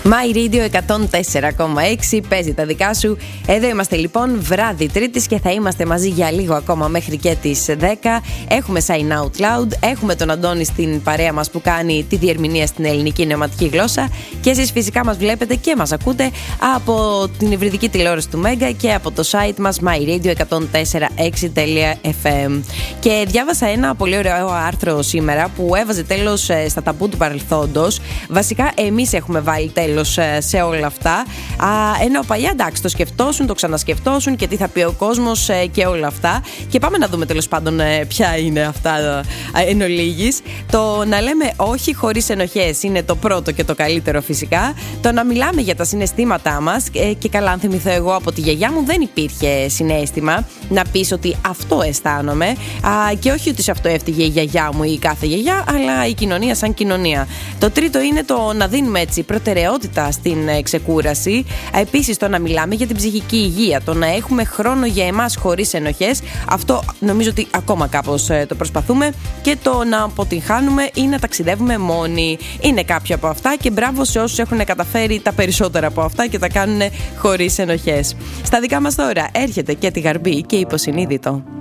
My Radio 104,6 παίζει τα δικά σου. Εδώ είμαστε λοιπόν βράδυ Τρίτης και θα είμαστε μαζί για λίγο ακόμα μέχρι και τις 10. Έχουμε Sign Out Loud, έχουμε τον Αντώνη στην παρέα μας που κάνει τη διερμηνία στην ελληνική νεωματική γλώσσα και εσείς φυσικά μας βλέπετε και μας ακούτε από την υβριδική τηλεόραση του Μέγκα και από το site μας myradio104.6.fm. Και διάβασα ένα πολύ ωραίο άρθρο σήμερα που έβαζε τέλος στα ταμπού του παρελθόντος. Βασικά εμείς έχουμε βάλει τέλος σε όλα αυτά. Ενώ παλιά εντάξει το σκεφτόσουν, το ξανασκεφτόσουν και τι θα πει ο κόσμος και όλα αυτά. Και πάμε να δούμε τέλος πάντων ποια είναι αυτά εν ολίγης. Το να λέμε όχι χωρίς ενοχές είναι το πρώτο και το καλύτερο φυσικά. Το να μιλάμε για τα συναισθήματά μας και καλά αν θυμηθώ εγώ από τη γιαγιά μου δεν υπήρχε συναίσθημα να πεις ότι αυτό αισθάνομαι και όχι ότι σε αυτό έφτυγε η γιαγιά μου ή η κάθε γιαγιά, αλλά η κοινωνία σαν κοινωνία. Το τρίτο είναι το να δίνουμε έτσι προτεραιότητα στην ξεκούραση. Επίσης το να μιλάμε για την ψυχική υγεία, το να έχουμε χρόνο για εμάς χωρίς ενοχές. Αυτό νομίζω ότι ακόμα κάπως το προσπαθούμε. Και το να αποτυγχάνουμε ή να ταξιδεύουμε μόνοι. Είναι κάποια από αυτά και μπράβο σε όσους έχουν καταφέρει τα περισσότερα από αυτά και τα κάνουν χωρίς ενοχές. Στα δικά μας τώρα έρχεται και τη Γαρμπή και υποσυνείδητο.